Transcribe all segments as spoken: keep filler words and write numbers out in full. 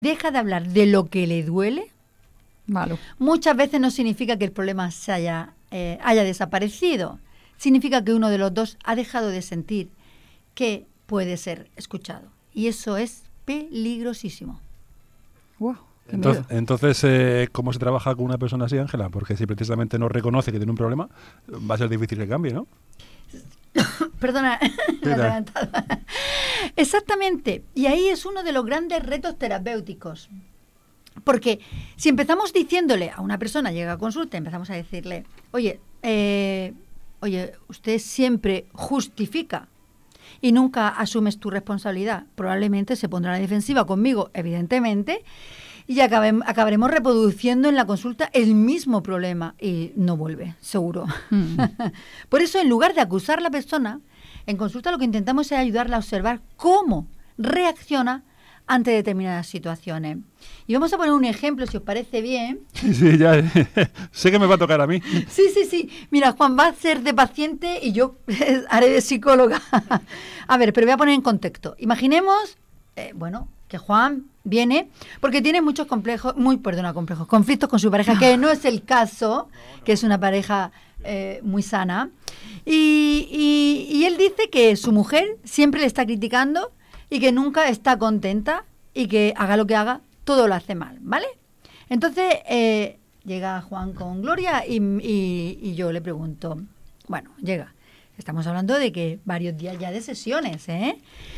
deja de hablar de lo que le duele, Malo. muchas veces no significa que el problema se haya, eh, haya desaparecido. Significa que uno de los dos ha dejado de sentir que puede ser escuchado. Y eso es peligrosísimo. Wow, Entonces, entonces eh, ¿cómo se trabaja con una persona así, Ángela? Porque si precisamente no reconoce que tiene un problema, va a ser difícil que cambie, ¿no? Perdona, me he adelantado. Exactamente. Y ahí es uno de los grandes retos terapéuticos. Porque si empezamos diciéndole a una persona, llega a consulta, empezamos a decirle, oye, eh, oye, usted siempre justifica y nunca asumes tu responsabilidad, probablemente se pondrá a la defensiva conmigo, evidentemente, y acabe, acabaremos reproduciendo en la consulta el mismo problema y no vuelve, seguro. Mm. Por eso, en lugar de acusar a la persona, en consulta lo que intentamos es ayudarla a observar cómo reacciona ante determinadas situaciones. Y vamos a poner un ejemplo, si os parece bien. Sí, ya sé que me va a tocar a mí. Sí, sí, sí. Mira, Juan va a ser de paciente y yo haré de psicóloga. A ver, pero voy a poner en contexto. Imaginemos, eh, bueno, que Juan viene porque tiene muchos complejos, muy, perdona, complejos, conflictos con su pareja, que no es el caso, que es una pareja eh, muy sana. Y, y, y él dice que su mujer siempre le está criticando y que nunca está contenta y que haga lo que haga, todo lo hace mal, ¿vale? Entonces eh, llega Juan con Gloria y, y, y yo le pregunto, bueno, llega, estamos hablando de que varios días ya de sesiones, ¿eh?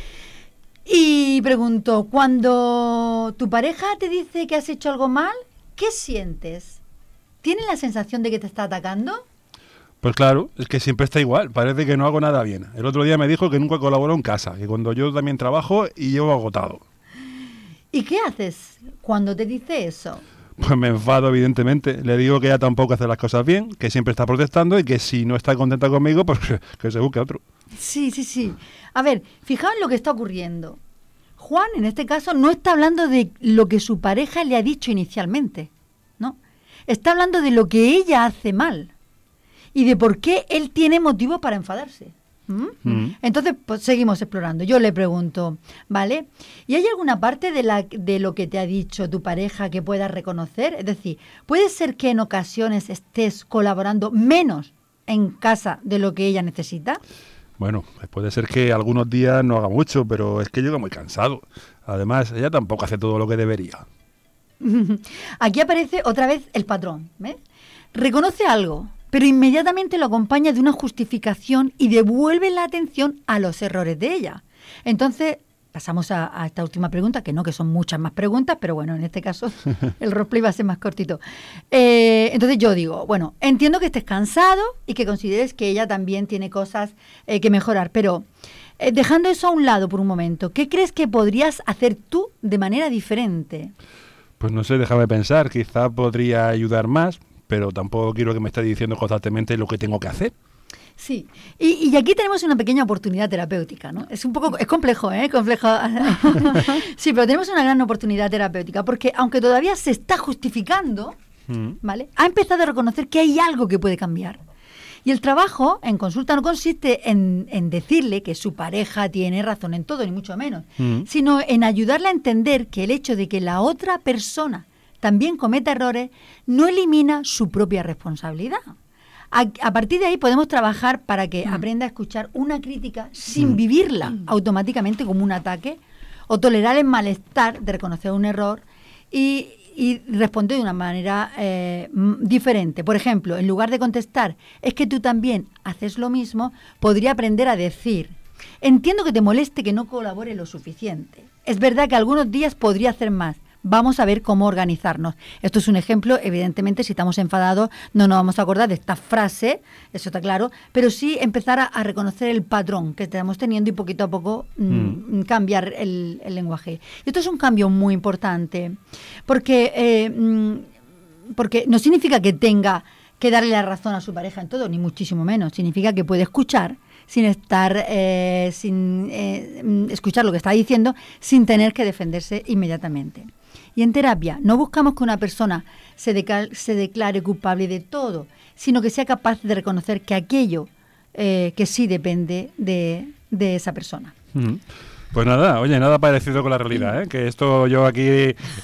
Y pregunto, cuando tu pareja te dice que has hecho algo mal, ¿qué sientes? ¿Tienes la sensación de que te está atacando? Pues claro, es que siempre está igual, parece que no hago nada bien. El otro día me dijo que nunca colaboró en casa, que cuando yo también trabajo y llevo agotado. ¿Y qué haces cuando te dice eso? Pues me enfado, evidentemente. Le digo que ella tampoco hace las cosas bien, que siempre está protestando y que si no está contenta conmigo, pues que se busque otro. Sí, sí, sí. A ver, fijaos en lo que está ocurriendo. Juan, en este caso, no está hablando de lo que su pareja le ha dicho inicialmente, ¿no? Está hablando de lo que ella hace mal y de por qué él tiene motivo para enfadarse. ¿Mm? Mm. Entonces, pues seguimos explorando. Yo le pregunto, ¿vale? ¿Y hay alguna parte de, la, de lo que te ha dicho tu pareja que puedas reconocer? Es decir, ¿puede ser que en ocasiones estés colaborando menos en casa de lo que ella necesita? Bueno, puede ser que algunos días no haga mucho, pero es que llega muy cansado. Además, ella tampoco hace todo lo que debería. Aquí aparece otra vez el patrón, ¿ves? Reconoce algo, pero inmediatamente lo acompaña de una justificación y devuelve la atención a los errores de ella. Entonces, pasamos a, a esta última pregunta, que no, que son muchas más preguntas, pero bueno, en este caso el roleplay va a ser más cortito. Eh, entonces yo digo, bueno, entiendo que estés cansado y que consideres que ella también tiene cosas eh, que mejorar, pero eh, dejando eso a un lado por un momento, ¿qué crees que podrías hacer tú de manera diferente? Pues no sé, déjame pensar, quizá podría ayudar más, pero tampoco quiero que me esté diciendo constantemente lo que tengo que hacer. Sí, y, y aquí tenemos una pequeña oportunidad terapéutica, ¿no? Es un poco, es complejo, ¿eh? Complejo. Sí, pero tenemos una gran oportunidad terapéutica, porque aunque todavía se está justificando, ¿vale? Ha empezado a reconocer que hay algo que puede cambiar. Y el trabajo en consulta no consiste en, en decirle que su pareja tiene razón en todo, ni mucho menos, mm. sino en ayudarle a entender que el hecho de que la otra persona también cometa errores no elimina su propia responsabilidad. A, a partir de ahí podemos trabajar para que mm. aprenda a escuchar una crítica sin mm. vivirla mm. automáticamente como un ataque, o tolerar el malestar de reconocer un error y, y responder de una manera eh, diferente. Por ejemplo, en lugar de contestar, es que tú también haces lo mismo, podría aprender a decir, entiendo que te moleste que no colabore lo suficiente. Es verdad que algunos días podría hacer más. Vamos a ver cómo organizarnos. Esto es un ejemplo, evidentemente, si estamos enfadados no nos vamos a acordar de esta frase, eso está claro, pero sí empezar a, a reconocer el patrón que estamos teniendo y poquito a poco mm, mm. cambiar el, el lenguaje. Y esto es un cambio muy importante, porque, eh, mm, porque no significa que tenga que darle la razón a su pareja en todo, ni muchísimo menos. Significa que puede escuchar sin estar, eh, sin eh, escuchar lo que está diciendo, sin tener que defenderse inmediatamente. Y en terapia no buscamos que una persona se, decal- se declare culpable de todo, sino que sea capaz de reconocer que aquello eh, que sí depende de, de esa persona. Mm. Pues nada, oye, nada parecido con la realidad, ¿eh? Que esto yo aquí